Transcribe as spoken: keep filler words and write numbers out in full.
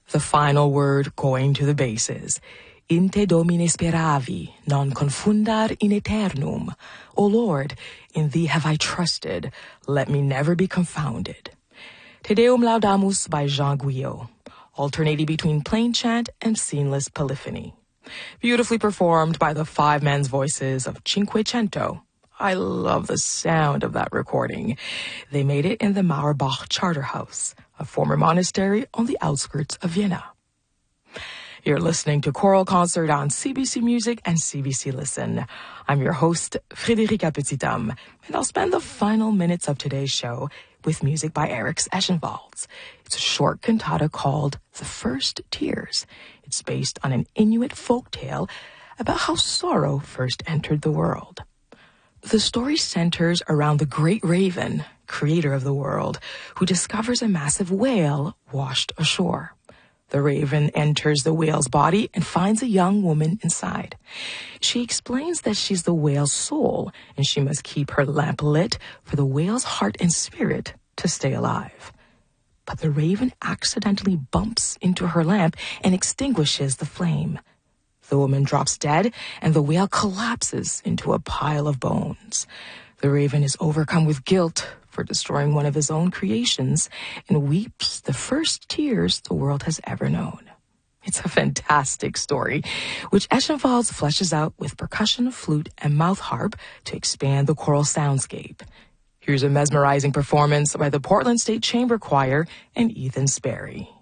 The final word going to the bases. In te domine speravi, non confundar in aeternum. O Lord, in thee have I trusted, let me never be confounded. Te Deum Laudamus by Jean Guyot, alternating between plain chant and sceneless polyphony. Beautifully performed by the five men's voices of Cinquecento. I love the sound of that recording. They made it in the Mauerbach Charterhouse, a former monastery on the outskirts of Vienna. You're listening to Choral Concert on C B C Music and C B C Listen. I'm your host, Frédérica Petitam, and I'll spend the final minutes of today's show with music by Eriks Eschenwalds. It's a short cantata called The First Tears. It's based on an Inuit folktale about how sorrow first entered the world. The story centers around the great raven, creator of the world, who discovers a massive whale washed ashore. The raven enters the whale's body and finds a young woman inside. She explains that she's the whale's soul, and she must keep her lamp lit for the whale's heart and spirit to stay alive. But the raven accidentally bumps into her lamp and extinguishes the flame. The woman drops dead, and the whale collapses into a pile of bones. The raven is overcome with guilt for destroying one of his own creations and weeps the first tears the world has ever known. It's a fantastic story, which Eschenwalds fleshes out with percussion, flute, and mouth harp to expand the choral soundscape. Here's a mesmerizing performance by the Portland State Chamber Choir and Ethan Sperry.